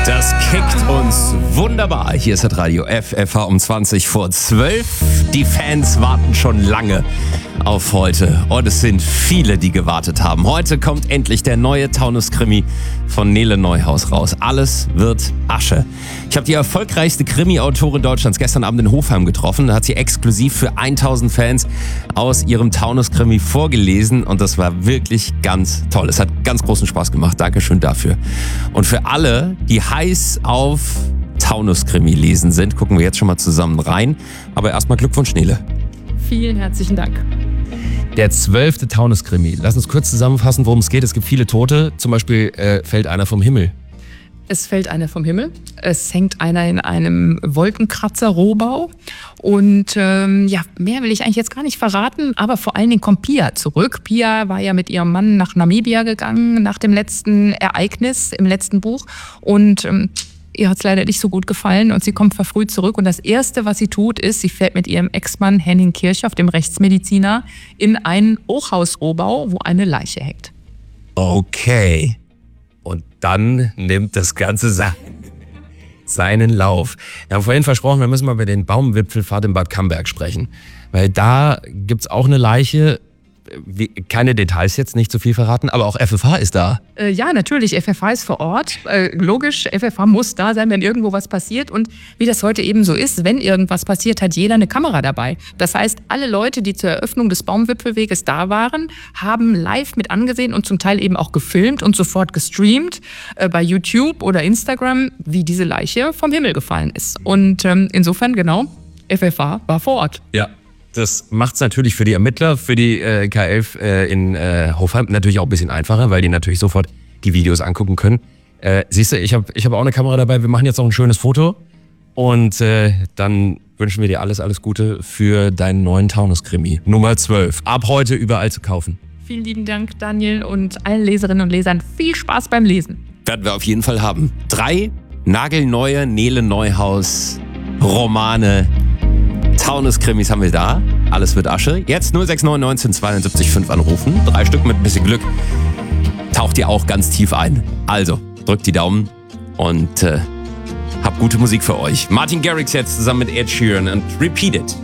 Das kickt uns wunderbar. Hier ist das Radio FFH um 20:12. Die Fans warten schon lange auf heute. Und es sind viele, die gewartet haben. Heute kommt endlich der neue Taunus-Krimi von Nele Neuhaus raus. Alles wird Asche. Ich habe die erfolgreichste Krimi-Autorin Deutschlands gestern Abend in Hofheim getroffen. Da hat sie exklusiv für 1000 Fans aus ihrem Taunus-Krimi vorgelesen. Und das war wirklich ganz toll. Es hat ganz großen Spaß gemacht. Dankeschön dafür. Und für alle, die heiß auf Taunus-Krimi lesen sind, gucken wir jetzt schon mal zusammen rein. Aber erstmal Glückwunsch, Nele. Vielen herzlichen Dank. Der 12. Taunus-Krimi. Lass uns kurz zusammenfassen, worum es geht. Es gibt viele Tote. Zum Beispiel fällt einer vom Himmel. Es fällt einer vom Himmel. Es hängt einer in einem Wolkenkratzer-Rohbau. Und mehr will ich eigentlich jetzt gar nicht verraten. Aber vor allen Dingen kommt Pia zurück. Pia war ja mit ihrem Mann nach Namibia gegangen nach dem letzten Ereignis im letzten Buch. Und ihr hat es leider nicht so gut gefallen und sie kommt verfrüht zurück. Und das Erste, was sie tut, ist, sie fährt mit ihrem Ex-Mann Henning Kirchhoff, dem Rechtsmediziner, in einen Hochhausrohbau, wo eine Leiche hängt. Okay. Und dann nimmt das Ganze seinen Lauf. Wir haben vorhin versprochen, wir müssen mal über den Baumwipfelpfad in Bad Camberg sprechen. Weil da gibt's auch eine Leiche. Keine Details jetzt, nicht zu viel verraten, aber auch FFH ist da. Ja, natürlich, FFH ist vor Ort. Logisch, FFH muss da sein, wenn irgendwo was passiert. Und wie das heute eben so ist, wenn irgendwas passiert, hat jeder eine Kamera dabei. Das heißt, alle Leute, die zur Eröffnung des Baumwipfelweges da waren, haben live mit angesehen und zum Teil eben auch gefilmt und sofort gestreamt bei YouTube oder Instagram, wie diese Leiche vom Himmel gefallen ist. Und insofern, genau, FFH war vor Ort. Ja. Das macht es natürlich für die Ermittler, für die K11 in Hofheim natürlich auch ein bisschen einfacher, weil die natürlich sofort die Videos angucken können. Siehst du, ich hab auch eine Kamera dabei. Wir machen jetzt noch ein schönes Foto und dann wünschen wir dir alles Gute für deinen neuen Taunus-Krimi. Nummer 12. Ab heute überall zu kaufen. Vielen lieben Dank, Daniel, und allen Leserinnen und Lesern viel Spaß beim Lesen. Werden wir auf jeden Fall haben. 3 nagelneue Nele Neuhaus Romane. Taunus-Krimis haben wir da. Alles wird Asche. Jetzt 069 19 72 5 anrufen. 3 Stück mit ein bisschen Glück. Taucht ihr auch ganz tief ein. Also, drückt die Daumen und habt gute Musik für euch. Martin Garrix jetzt zusammen mit Ed Sheeran und Repeat It.